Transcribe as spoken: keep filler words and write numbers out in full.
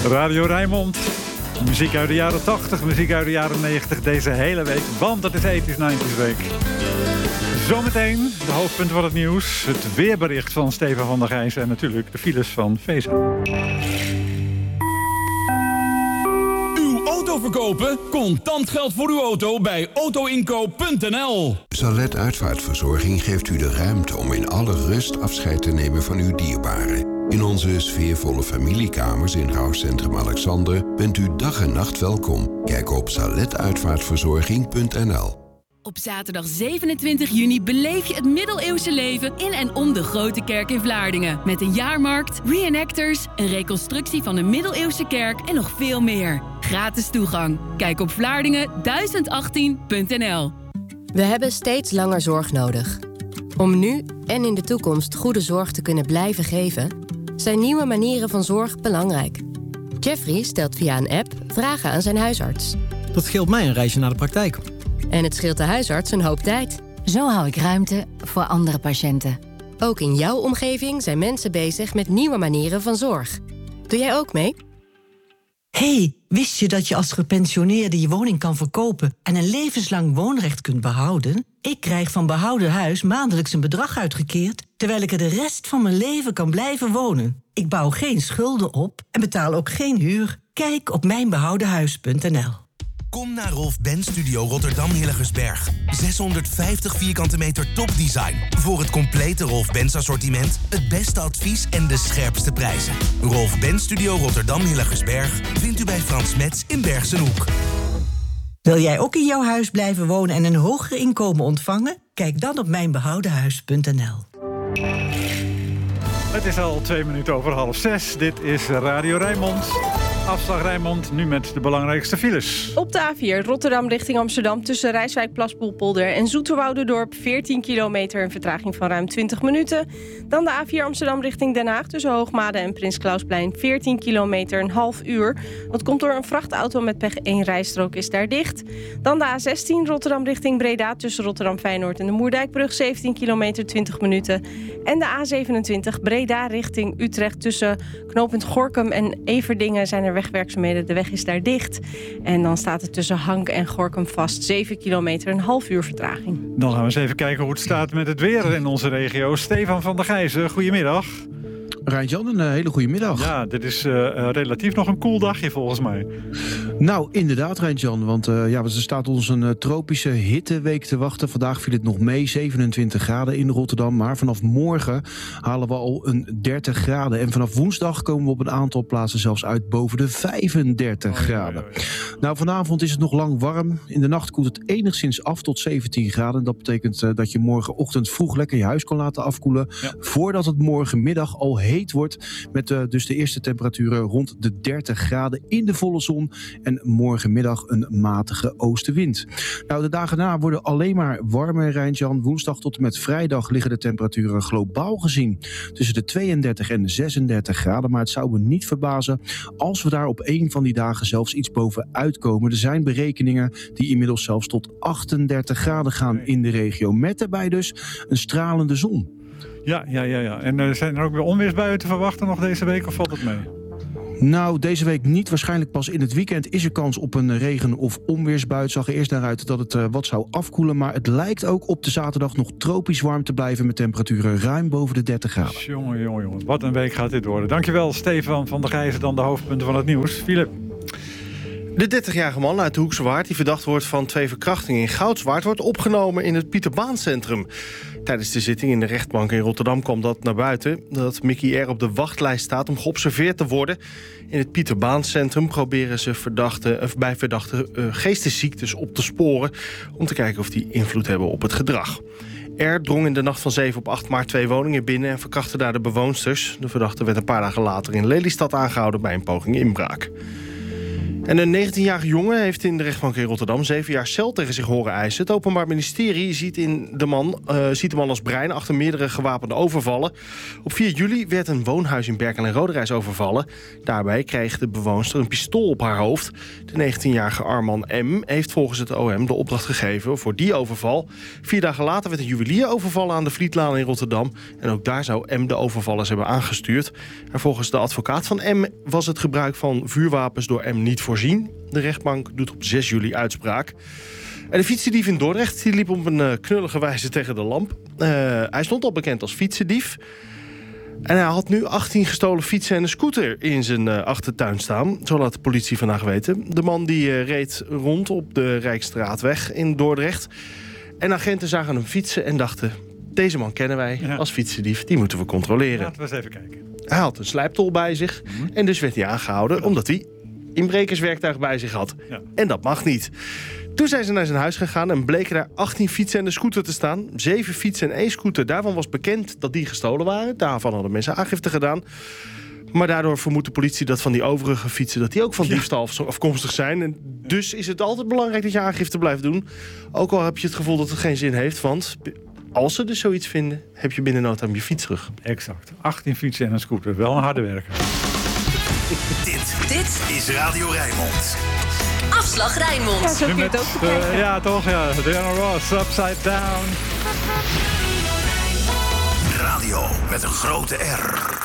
Radio Rijnmond. Muziek uit de jaren tachtig, muziek uit de jaren negentig deze hele week. Want het is eighties nineties week. Zometeen de hoofdpunten van het nieuws. Het weerbericht van Stefan van der Gijs. En natuurlijk de files van Vesa. Uw auto verkopen? Contant geld voor uw auto bij auto inkoop punt n l. Salet Uitvaartverzorging geeft u de ruimte om in alle rust afscheid te nemen van uw dierbaren. In onze sfeervolle familiekamers in Rouwcentrum Alexander bent u dag en nacht welkom. Kijk op salet uitvaartverzorging punt n l. Op zaterdag zevenentwintig juni beleef je het middeleeuwse leven in en om de Grote Kerk in Vlaardingen. Met een jaarmarkt, reenactors, een reconstructie van een middeleeuwse kerk en nog veel meer. Gratis toegang. Kijk op vlaardingen duizend achttien punt n l. We hebben steeds langer zorg nodig. Om nu en in de toekomst goede zorg te kunnen blijven geven, zijn nieuwe manieren van zorg belangrijk. Jeffrey stelt via een app vragen aan zijn huisarts. Dat scheelt mij een reisje naar de praktijk. En het scheelt de huisarts een hoop tijd. Zo hou ik ruimte voor andere patiënten. Ook in jouw omgeving zijn mensen bezig met nieuwe manieren van zorg. Doe jij ook mee? Hey, wist je dat je als gepensioneerde je woning kan verkopen en een levenslang woonrecht kunt behouden? Ik krijg van Behouden Huis maandelijks een bedrag uitgekeerd, terwijl ik er de rest van mijn leven kan blijven wonen. Ik bouw geen schulden op en betaal ook geen huur. Kijk op mijn behouden huis punt n l. Kom naar Rolf Benz Studio Rotterdam Hilligersberg. zeshonderdvijftig vierkante meter topdesign. Voor het complete Rolf Benz assortiment, het beste advies en de scherpste prijzen. Rolf Benz Studio Rotterdam Hilligersberg vindt u bij Frans Metz in Bergsenhoek. Wil jij ook in jouw huis blijven wonen en een hoger inkomen ontvangen? Kijk dan op mijn behouden huis punt n l. Het is al twee minuten over half zes. Dit is Radio Rijnmond. Afslag Rijnmond, nu met de belangrijkste files. Op de A vier Rotterdam richting Amsterdam tussen Rijswijk, Plaspoelpolder en Zoeterwouderdorp veertien kilometer, een vertraging van ruim twintig minuten. Dan de A vier Amsterdam richting Den Haag tussen Hoogmade en Prins Klausplein veertien kilometer, een half uur. Dat komt door een vrachtauto met pech, één rijstrook is daar dicht. Dan de A zestien Rotterdam richting Breda tussen Rotterdam Feyenoord en de Moerdijkbrug zeventien kilometer, twintig minuten. En de A zevenentwintig Breda richting Utrecht tussen knooppunt Gorinchem en Everdingen zijn er wegwerkzaamheden. De weg is daar dicht. En dan staat het tussen Hank en Gorinchem vast zeven kilometer, een half uur vertraging. Dan gaan we eens even kijken hoe het staat met het weer in onze regio. Stefan van der Gijzen, goedemiddag. Rijntjan, een hele goede middag. Ja, dit is uh, relatief nog een koel dagje volgens mij. Nou, inderdaad Rijntjan, want uh, ja, er staat ons een uh, tropische hitteweek te wachten. Vandaag viel het nog mee, zevenentwintig graden in Rotterdam. Maar vanaf morgen halen we al een dertig graden. En vanaf woensdag komen we op een aantal plaatsen zelfs uit boven de vijfendertig oh, graden. Ja, ja, ja. Nou, vanavond is het nog lang warm. In de nacht koelt het enigszins af tot zeventien graden. Dat betekent uh, dat je morgenochtend vroeg lekker je huis kan laten afkoelen. Ja. Voordat het morgenmiddag al heet wordt. Met uh, dus de eerste temperaturen rond de dertig graden in de volle zon. En morgenmiddag een matige oostenwind. Nou, de dagen na worden alleen maar warmer, Rijntjan. Woensdag tot en met vrijdag liggen de temperaturen globaal gezien tussen de tweeëndertig en zesendertig graden. Maar het zou me niet verbazen als we daar op één van die dagen zelfs iets bovenuit komen. Er zijn berekeningen die inmiddels zelfs tot achtendertig graden gaan in de regio. Met daarbij dus een stralende zon. Ja, ja, ja, ja. En uh, zijn er ook weer onweersbuien te verwachten nog deze week, of valt het mee? Nou, deze week niet. Waarschijnlijk pas in het weekend is er kans op een regen- of onweersbui. Het zag er eerst naar uit dat het uh, wat zou afkoelen. Maar het lijkt ook op de zaterdag nog tropisch warm te blijven met temperaturen ruim boven de dertig graden. Jongen, jongen, jongen. Wat een week gaat dit worden. Dankjewel, Stefan van der Gijzen. Dan de hoofdpunten van het nieuws. Philip. De dertigjarige man uit de Hoekse Waard, die verdacht wordt van twee verkrachtingen in Goudswaard, wordt opgenomen in het Pieterbaancentrum. Tijdens de zitting in de rechtbank in Rotterdam kwam dat naar buiten, dat Mickey R. op de wachtlijst staat om geobserveerd te worden. In het Pieterbaancentrum proberen ze verdachte, of bij verdachte uh, geestesziektes op te sporen, om te kijken of die invloed hebben op het gedrag. R. drong in de nacht van zeven op acht maart twee woningen binnen en verkrachtte daar de bewoonsters. De verdachte werd een paar dagen later in Lelystad aangehouden bij een poging inbraak. En een negentienjarige jongen heeft in de rechtbank in Rotterdam zeven jaar cel tegen zich horen eisen. Het Openbaar Ministerie ziet, in de, man, uh, ziet de man als brein achter meerdere gewapende overvallen. Op vier juli werd een woonhuis in Berkel en Roderijs overvallen. Daarbij kreeg de bewoonster een pistool op haar hoofd. De negentienjarige Arman M. heeft volgens het O M de opdracht gegeven voor die overval. Vier dagen later werd een juwelier overvallen aan de Vlietlaan in Rotterdam. En ook daar zou M de overvallers hebben aangestuurd. En volgens de advocaat van M was het gebruik van vuurwapens door M niet voorzien. De rechtbank doet op zes juli uitspraak. En de fietsendief in Dordrecht die liep op een uh, knullige wijze tegen de lamp. Uh, hij stond al bekend als fietsendief. En hij had nu achttien gestolen fietsen en een scooter in zijn uh, achtertuin staan. Zo laat de politie vandaag weten. De man die uh, reed rond op de Rijksstraatweg in Dordrecht. En agenten zagen hem fietsen en dachten... deze man kennen wij ja. als fietsendief, die moeten we controleren. Laten we eens even kijken. Hij had een slijptol bij zich mm-hmm. en dus werd hij aangehouden... omdat hij inbrekerswerktuig bij zich had. Ja. En dat mag niet. Toen zijn ze naar zijn huis gegaan en bleken daar achttien fietsen en een scooter te staan. Zeven fietsen en één scooter. Daarvan was bekend dat die gestolen waren. Daarvan hadden mensen aangifte gedaan. Maar daardoor vermoedt de politie dat van die overige fietsen... dat die ook van diefstal afkomstig zijn. En dus is het altijd belangrijk dat je aangifte blijft doen. Ook al heb je het gevoel dat het geen zin heeft. Want als ze dus zoiets vinden, heb je binnen no time je fiets terug. Exact. achttien fietsen en een scooter. Wel een harde werker. Dit, dit is Radio Rijnmond. Afslag Rijnmond. Ja, zo kun je het ook bekijken. Uh, ja, toch, ja. Diana Ross, Upside Down. Radio met een grote R.